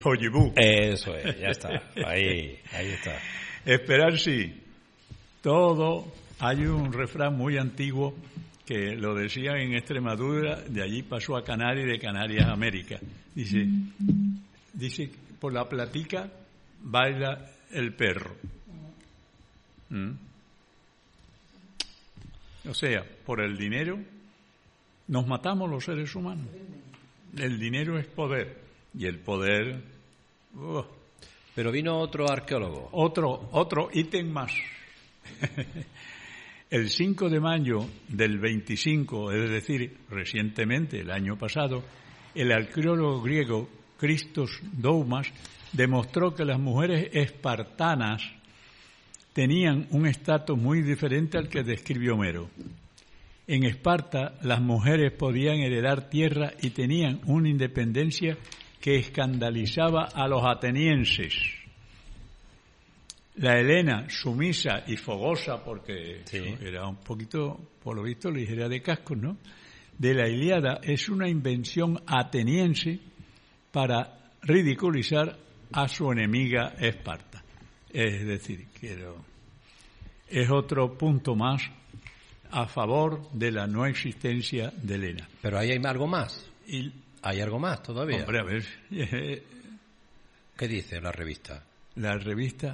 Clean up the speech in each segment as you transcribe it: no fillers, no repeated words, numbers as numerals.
Oyibú. Eso es, ya está. Ahí está. Esperar sí. Todo. Hay un refrán muy antiguo que lo decían en Extremadura, de allí pasó a Canarias y de Canarias a América. Dice, por la platica baila el perro. O sea, por el dinero nos matamos los seres humanos. El dinero es poder y el poder... Pero vino otro arqueólogo. Otro ítem más. El 5 de mayo del 25, es decir, recientemente, el año pasado, el arqueólogo griego Christos Doumas demostró que las mujeres espartanas tenían un estatus muy diferente al que describió Homero. En Esparta, las mujeres podían heredar tierra y tenían una independencia que escandalizaba a los atenienses. La Helena, sumisa y fogosa, porque era un poquito, por lo visto, ligera de cascos, ¿no?, de la Ilíada, es una invención ateniense para ridiculizar a su enemiga Esparta. Es decir, es otro punto más a favor de la no existencia de Helena. Pero ahí hay algo más. ¿Hay algo más todavía? Hombre, a ver. ¿Qué dice la revista? La revista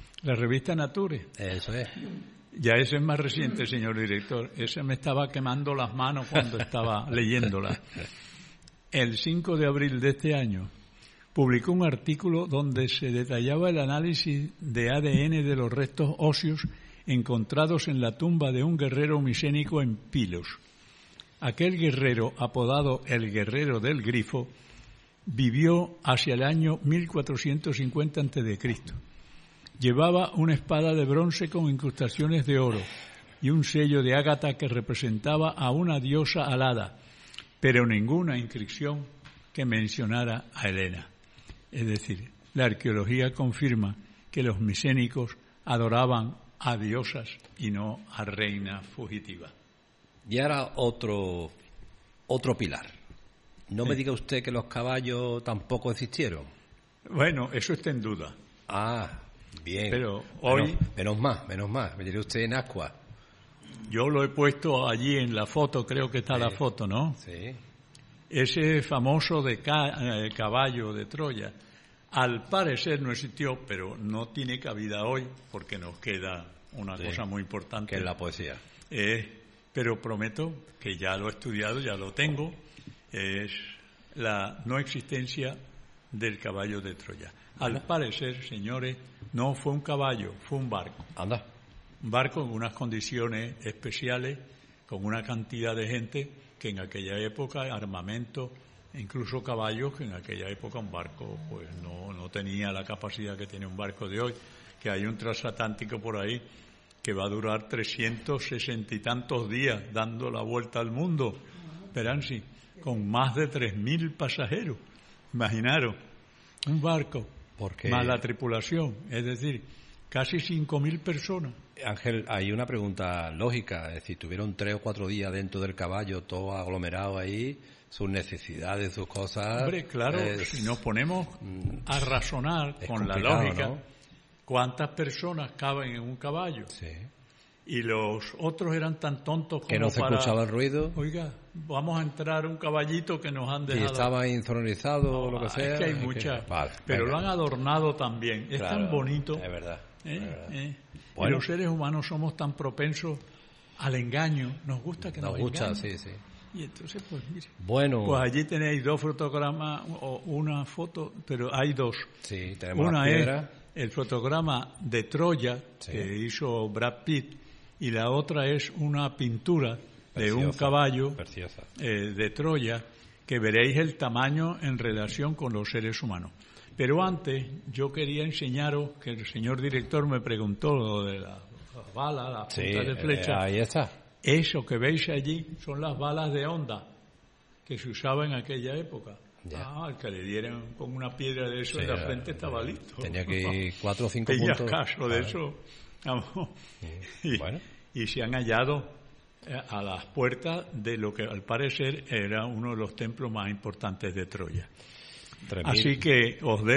Nature. Eso es. Ya ese es más reciente, señor director. Ese me estaba quemando las manos cuando estaba leyéndola. El 5 de abril de este año publicó un artículo donde se detallaba el análisis de ADN de los restos óseos encontrados en la tumba de un guerrero micénico en Pilos. Aquel guerrero, apodado el Guerrero del Grifo, vivió hacia el año 1450 a.C. Llevaba una espada de bronce con incrustaciones de oro y un sello de ágata que representaba a una diosa alada, pero ninguna inscripción que mencionara a Helena. Es decir, la arqueología confirma que los micénicos adoraban a diosas y no a reinas fugitivas. Y ahora otro pilar. No me diga usted que los caballos tampoco existieron. Bueno, eso está en duda. Ah, bien. Pero hoy... Menos más. Me diré usted en Ascua. Yo lo he puesto allí en la foto, creo que está la foto, ¿no? Sí. Ese famoso caballo de Troya, al parecer no existió, pero no tiene cabida hoy, porque nos queda una cosa muy importante. Que es la poesía. Pero prometo que ya lo he estudiado, ya lo tengo, es la no existencia del caballo de Troya. Al parecer, señores, no fue un caballo, fue un barco. Anda. Un barco en unas condiciones especiales, con una cantidad de gente que en aquella época, armamento, incluso caballos, que en aquella época un barco pues no tenía la capacidad que tiene un barco de hoy, que hay un transatlántico por ahí que va a durar 360 y tantos días dando la vuelta al mundo, Peransi, con más de 3.000 pasajeros. Imaginaros, un barco, más la tripulación, es decir, casi 5.000 personas. Ángel, hay una pregunta lógica, es decir, tuvieron 3 o 4 días dentro del caballo, todo aglomerado ahí, sus necesidades, sus cosas... Hombre, claro, si nos ponemos a razonar con la lógica, ¿no? ¿Cuántas personas caben en un caballo? Sí. Y los otros eran tan tontos como que no se escuchaba el ruido. Oiga, vamos a entrar un caballito que nos han dejado. Y estaba insonorizado o lo que sea. Es que hay muchas. Vale, pero venga. lo han adornado también. Es claro, tan bonito. Es verdad. Bueno. Y los seres humanos somos tan propensos al engaño. Nos gusta que nos gusta, engañen. sí. Y entonces, pues mire. Bueno. Pues allí tenéis 2 fotogramas o una foto, pero hay 2. Sí, tenemos una la piedra. Es el fotograma de Troya, que hizo Brad Pitt, y la otra es una pintura de un caballo de Troya, que veréis el tamaño en relación con los seres humanos. Pero antes yo quería enseñaros, que el señor director me preguntó lo de la bala, la punta de flecha. Ahí está. Eso que veis allí son las balas de honda que se usaba en aquella época. Al que le dieran con una piedra de eso en la frente estaba listo. Tenía que ir 4 o 5 puntos. puntos. Caso de eso. Vamos. Y se han hallado a las puertas de lo que al parecer era uno de los templos más importantes de Troya. 3.000. Así que os